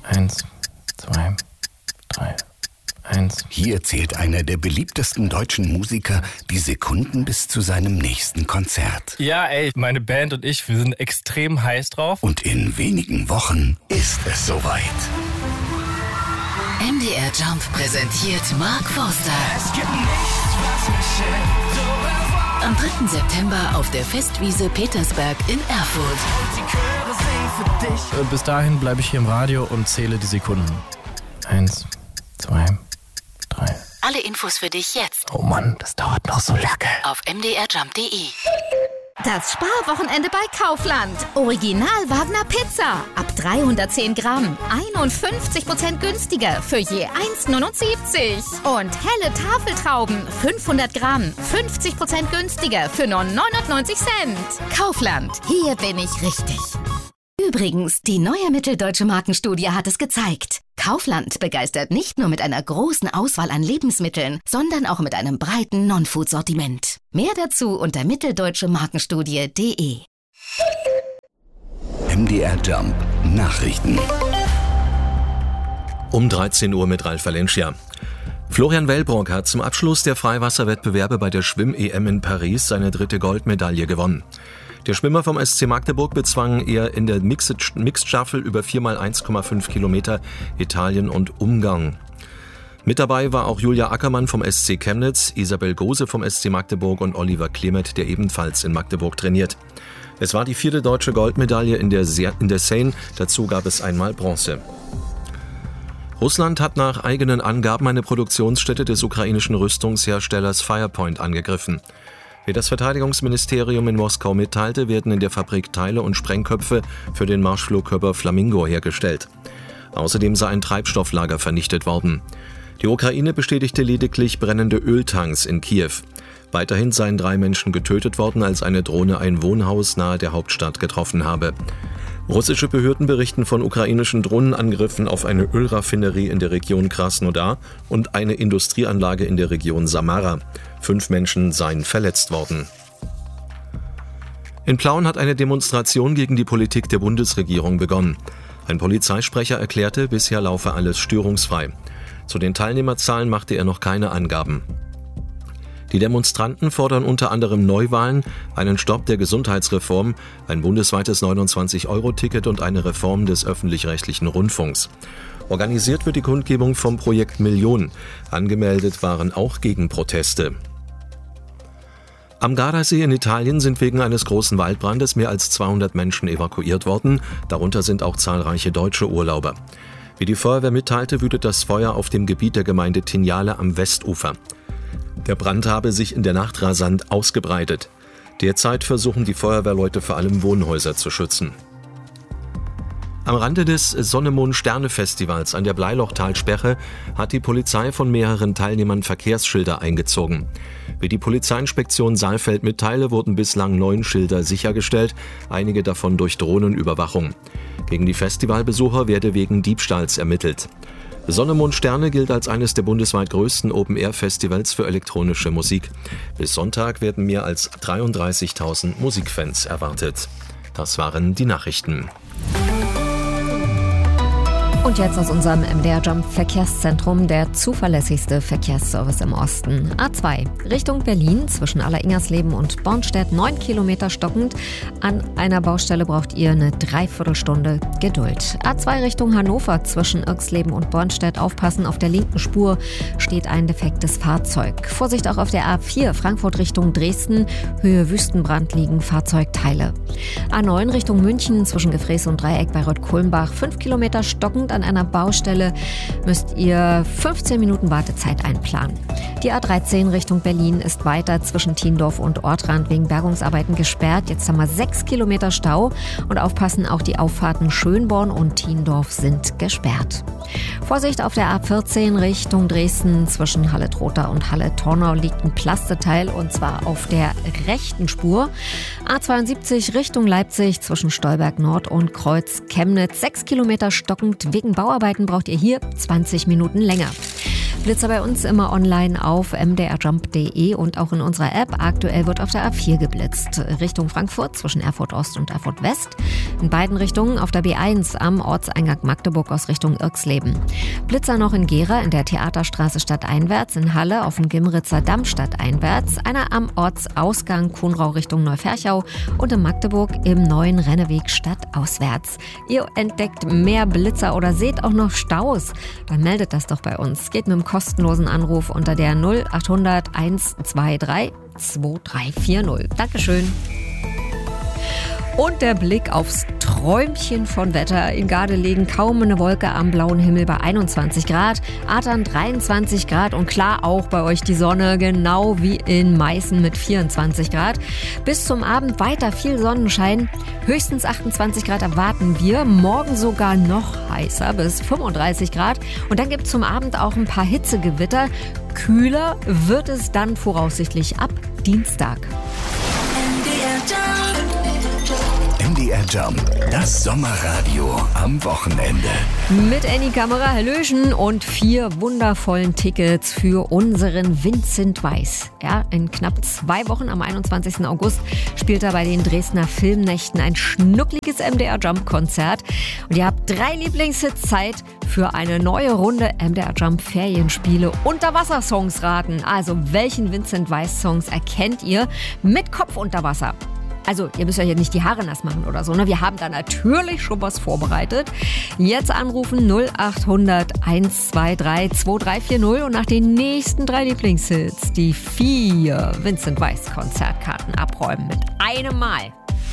1, 2, 3, 1. Hier zählt einer der beliebtesten deutschen Musiker die Sekunden bis zu seinem nächsten Konzert. Ja, meine Band und ich, wir sind extrem heiß drauf. Und in wenigen Wochen ist es soweit. MDR Jump präsentiert Mark Forster. Es gibt nichts, was mich hält, so am 3. September auf der Festwiese Petersberg in Erfurt. und die Chöre singen für dich. Bis dahin bleibe ich hier im Radio und zähle die Sekunden. 1, 2, 3. Alle Infos für dich jetzt Oh Mann, das dauert noch so lange. auf mdrjump.de. Das Sparwochenende bei Kaufland. Original Wagner Pizza. Ab 310 Gramm. 51% günstiger für je 1,79. Und helle Tafeltrauben. 500 Gramm. 50% günstiger für nur 99 Cent. Kaufland. Hier bin ich richtig. Übrigens, die neue mitteldeutsche Markenstudie hat es gezeigt. Kaufland begeistert nicht nur mit einer großen Auswahl an Lebensmitteln, sondern auch mit einem breiten Non-Food-Sortiment. Mehr dazu unter mitteldeutsche-markenstudie.de. MDR Jump Nachrichten. Um 13 Uhr mit Ralf Valencia. Florian Wellbrock hat zum Abschluss der Freiwasserwettbewerbe bei der Schwimm-EM in Paris seine 3. Goldmedaille gewonnen. Der Schwimmer vom SC Magdeburg bezwang er in der Mixed Staffel über 4x1,5 Kilometer Italien und Ungarn. Mit dabei war auch Julia Ackermann vom SC Chemnitz, Isabel Gose vom SC Magdeburg und Oliver Klemet, der ebenfalls in Magdeburg trainiert. Es war die 4. deutsche Goldmedaille in der Seine, dazu gab es einmal Bronze. Russland hat nach eigenen Angaben eine Produktionsstätte des ukrainischen Rüstungsherstellers Firepoint angegriffen. Wie das Verteidigungsministerium in Moskau mitteilte, werden in der Fabrik Teile und Sprengköpfe für den Marschflugkörper Flamingo hergestellt. Außerdem sei ein Treibstofflager vernichtet worden. Die Ukraine bestätigte lediglich brennende Öltanks in Kiew. Weiterhin seien 3 Menschen getötet worden, als eine Drohne ein Wohnhaus nahe der Hauptstadt getroffen habe. Russische Behörden berichten von ukrainischen Drohnenangriffen auf eine Ölraffinerie in der Region Krasnodar und eine Industrieanlage in der Region Samara. 5 Menschen seien verletzt worden. In Plauen hat eine Demonstration gegen die Politik der Bundesregierung begonnen. Ein Polizeisprecher erklärte, bisher laufe alles störungsfrei. Zu den Teilnehmerzahlen machte er noch keine Angaben. Die Demonstranten fordern unter anderem Neuwahlen, einen Stopp der Gesundheitsreform, ein bundesweites 29-Euro-Ticket und eine Reform des öffentlich-rechtlichen Rundfunks. Organisiert wird die Kundgebung vom Projekt Million. Angemeldet waren auch Gegenproteste. Am Gardasee in Italien sind wegen eines großen Waldbrandes mehr als 200 Menschen evakuiert worden. Darunter sind auch zahlreiche deutsche Urlauber. Wie die Feuerwehr mitteilte, wütet das Feuer auf dem Gebiet der Gemeinde Tignale am Westufer. Der Brand habe sich in der Nacht rasant ausgebreitet. Derzeit versuchen die Feuerwehrleute vor allem Wohnhäuser zu schützen. Am Rande des Sonne-Mond-Sterne-Festivals an der Bleilochtalsperre hat die Polizei von mehreren Teilnehmern Verkehrsschilder eingezogen. Wie die Polizeiinspektion Saalfeld mitteile, wurden bislang 9 Schilder sichergestellt, einige davon durch Drohnenüberwachung. Gegen die Festivalbesucher werde wegen Diebstahls ermittelt. Sonne, Mond, Sterne gilt als eines der bundesweit größten Open-Air-Festivals für elektronische Musik. Bis Sonntag werden mehr als 33.000 Musikfans erwartet. Das waren die Nachrichten. Und jetzt aus unserem MDR Jump Verkehrszentrum der zuverlässigste Verkehrsservice im Osten. A2 Richtung Berlin zwischen Alleringersleben und Bornstedt 9 Kilometer stockend. An einer Baustelle braucht ihr eine Dreiviertelstunde Geduld. A2 Richtung Hannover zwischen Irxleben und Bornstedt aufpassen, auf der linken Spur steht ein defektes Fahrzeug. Vorsicht auch auf der A4 Frankfurt Richtung Dresden, Höhe Wüstenbrand liegen Fahrzeugteile. A9 Richtung München zwischen Gefräß und Dreieck bei Röttkulmbach 5 Kilometer stockend. An einer Baustelle müsst ihr 15 Minuten Wartezeit einplanen. Die A13 Richtung Berlin ist weiter zwischen Thiendorf und Ortrand wegen Bergungsarbeiten gesperrt. Jetzt haben wir 6 Kilometer Stau und aufpassen, auch die Auffahrten Schönborn und Thiendorf sind gesperrt. Vorsicht auf der A14 Richtung Dresden zwischen Halle-Trotha und Halle-Tornau liegt ein Plasteteil und zwar auf der rechten Spur. A72 Richtung Leipzig zwischen Stolberg Nord und Kreuz Chemnitz 6 Kilometer stockend. Wegen Bauarbeiten braucht ihr hier 20 Minuten länger. Blitzer bei uns immer online auf mdrjump.de und auch in unserer App. Aktuell wird auf der A4 geblitzt. Richtung Frankfurt zwischen Erfurt Ost und Erfurt West. In beiden Richtungen auf der B1 am Ortseingang Magdeburg aus Richtung Irxleben. Blitzer noch in Gera in der Theaterstraße stadteinwärts, in Halle auf dem Gimritzer Damm stadteinwärts, einer am Ortsausgang Kuhnrau Richtung Neuferchau und in Magdeburg im neuen Renneweg stadtauswärts. Ihr entdeckt mehr Blitzer oder seht auch noch Staus, dann meldet das doch bei uns. Geht mit einem kostenlosen Anruf unter der 0800 123 2340. Dankeschön. Und der Blick aufs Träumchen von Wetter. In Gardelegen kaum eine Wolke am blauen Himmel bei 21 Grad. Adern 23 Grad und klar auch bei euch die Sonne, genau wie in Meißen mit 24 Grad. Bis zum Abend weiter viel Sonnenschein. Höchstens 28 Grad erwarten wir. Morgen sogar noch heißer bis 35 Grad. Und dann gibt es zum Abend auch ein paar Hitzegewitter. Kühler wird es dann voraussichtlich ab Dienstag. MDR Jump, das Sommerradio am Wochenende. Mit Annie Kamera, Hallöchen und 4 wundervollen Tickets für unseren Vincent Weiss. Ja, in knapp 2 Wochen am 21. August spielt er bei den Dresdner Filmnächten ein schnuckliges MDR Jump Konzert. Und ihr habt 3 Lieblingshits Zeit für eine neue Runde MDR Jump Ferienspiele Unterwassersongs raten. Also welchen Vincent Weiss Songs erkennt ihr mit Kopf unter Wasser? Also, ihr müsst euch ja nicht die Haare nass machen oder so, ne? Wir haben da natürlich schon was vorbereitet. Jetzt anrufen 0800 123 2340 und nach den nächsten 3 Lieblingshits die 4 Vincent Weiss Konzertkarten abräumen mit einem Mal.